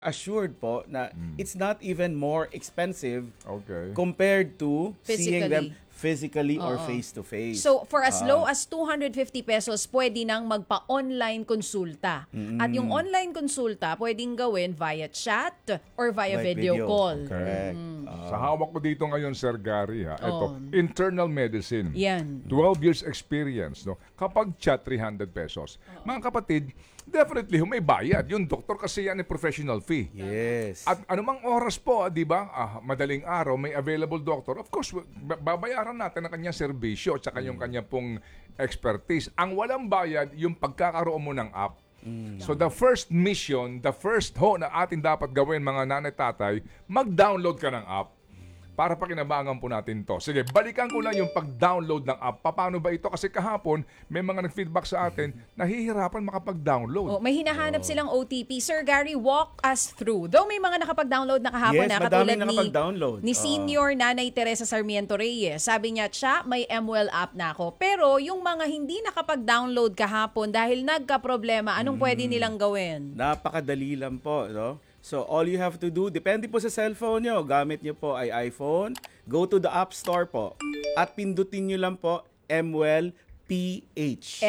assured po na it's not even more expensive Okay. compared to seeing them Physically. physically or face-to-face. So, for as low as 250 pesos, pwede nang magpa-online konsulta. At yung online konsulta, pwedeng gawin via chat or via By video call. Correct. Sa hawak ko dito ngayon, Sir Gary, ha? Ito, internal medicine. Yan. 12 years experience, no? Kapag chat, 300 pesos. Mga kapatid, definitely, may bayad. Yung doktor kasi yan ay professional fee. Yes. At anumang oras po, di ba, madaling araw, may available doctor. Of course, babayaran natin ang kanyang serbisyo at saka yung kanyang pong expertise. Ang walang bayad, yung pagkakaroon mo ng app. So the first mission, the first na atin dapat gawin mga nanay tatay, mag-download ka ng app para pakinabangan po natin to. Sige, balikan ko lang yung pag-download ng app. Paano ba ito? Kasi kahapon, may mga nag-feedback sa atin, nahihirapan makapag-download. May hinahanap silang OTP. Sir Gary, walk us through. Though may mga nakapag-download na kahapon Yes, na, madaming katulad nakapag-download. ni Senior Nanay Teresa Sarmiento Reyes. Sabi niya, may MWell app na ako. Pero yung mga hindi nakapag-download kahapon dahil nagka-problema, anong pwede nilang gawin? Napakadali lang po, no? So, all you have to do, depende po sa cellphone nyo. Gamit nyo po ay iPhone. Go to the App Store po. At pindutin nyo lang po, MWell PH.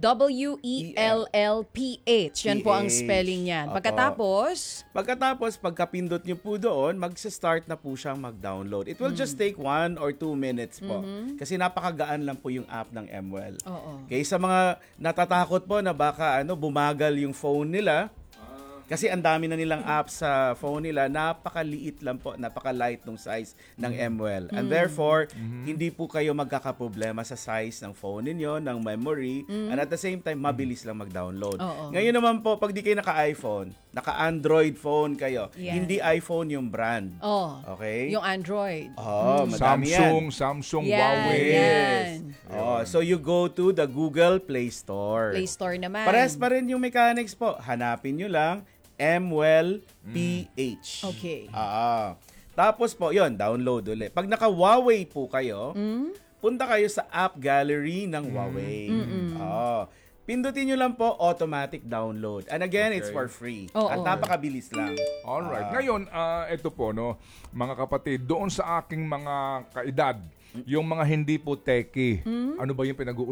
MWELLPH. Yan po ang PH. spelling yan. Opo. Pagkatapos, pagkapindot nyo po doon, magsa-start na po siyang mag-download. It will just take 1 or 2 minutes po. Kasi napakagaan lang po yung app ng MWell. Okay, sa mga natatakot po na baka bumagal yung phone nila, kasi ang dami na nilang apps sa phone nila, napakaliit lang po, napaka-light ng size ng MWell. And therefore, hindi po kayo magkakaproblema sa size ng phone ninyo, ng memory, and at the same time, mabilis lang mag-download. Ngayon naman po, pag di kayo naka-iPhone, naka-Android phone kayo, hindi iPhone yung brand. Okay? yung Android. Madami Samsung, Yan, Huawei. yan. So you go to the Google Play Store. Play Store naman. Pares pa rin yung mechanics po. Hanapin nyo lang MWell PH. Okay. Tapos po, yon download ulit. Pag naka-Huawei po kayo, punta kayo sa app gallery ng Huawei. Pindutin nyo lang po, automatic download. And again, it's for free. At napakabilis lang. Alright. Ngayon, ito po, no, mga kapatid, doon sa aking mga kaedad, yung mga hindi po techie, ano ba yung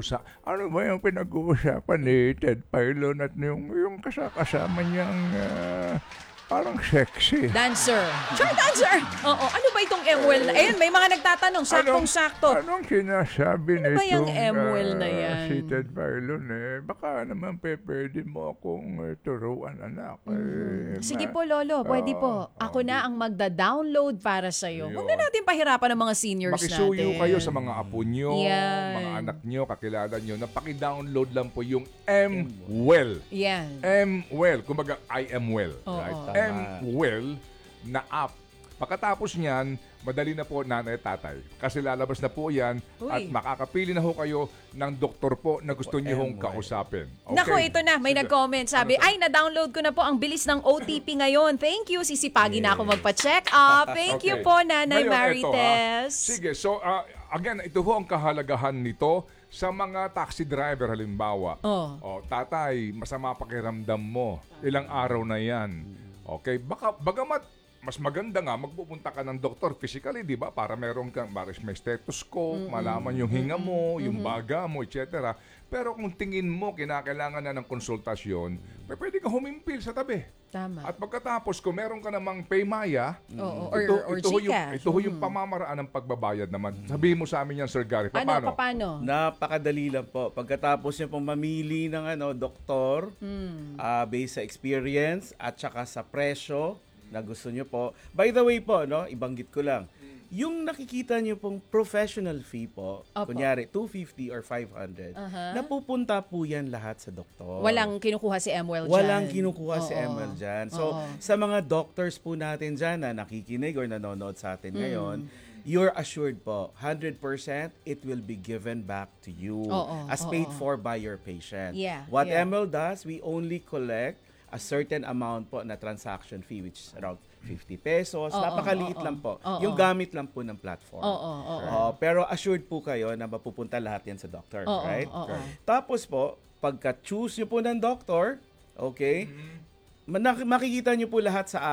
pinag-uusapan ni Ted Pailon at yung kasama niyang parang sexy. Dancer. Sure, dancer. Ano ba itong MWell na? Ayun, may mga nagtatanong. Saktong-sakto. Anong sinasabi Ano ba yung nitong MWell na yan? si Ted Pailon baka naman pwede mo akong turuan, anak. Sige po, Lolo. Pwede po. Ako na ang magda-download para sa'yo. Huwag na natin pahirapan ng mga seniors Makisuyo natin. kayo sa mga apo nyo, Yan. mga anak nyo, kakilala nyo, na paki-download lang po yung MWell. Yan. MWell. Kumbaga, I am well. Right? MWell na app. Pagkatapos niyan, madali na po nanay tatay. Kasi lalabas na po yan at makakapili na ho kayo ng doktor po na gusto niyo hong kausapin. Okay. Nako, ito na. May nag-comment. Sabi, na-download ko na po ang bilis ng OTP ngayon. Thank you. Sisipagi na ako magpa-check up. Thank you po, Nanay Marites. Sige, so again, ito ho ang kahalagahan nito sa mga taxi driver halimbawa. Tatay, masama pakiramdam mo. Ilang araw na yan. Okay, bagamat mas maganda nga magpupunta ka ng doktor physically, di ba? Para meron kang may stethoscope, malaman yung hinga mo, yung baga mo, etc. Pero kung tingin mo kinakailangan na ng konsultasyon, pwede kang humimpil sa tabi. Tama. At pagkatapos, kung meron ka namang paymaya, or Gcash. ito yung pamamaraan ng pagbabayad naman. Sabihin mo sa amin yan, Sir Gary. Paano? Napakadali lang po. Pagkatapos nyo pong mamili ng doktor, based sa experience at saka sa presyo na gusto nyo po. By the way po, ibanggit ko lang, yung nakikita nyo pong professional fee po, kunyari 250 or 500, napupunta po yan lahat sa doktor. Walang kinukuha si MWell dyan. Walang kinukuha si MWell dyan. So, sa mga doctors po natin dyan na nakikinig or nanonood sa atin ngayon, you're assured po, 100% it will be given back to you as paid for by your patient. What MWell does, we only collect a certain amount po na transaction fee, which is around 50 pesos. Napakaliit lang po. Yung gamit lang po ng platform. Pero assured po kayo na mapupunta lahat yan sa doctor. Right? Tapos po, pagka-choose nyo po ng doctor, okay, makikita nyo po lahat sa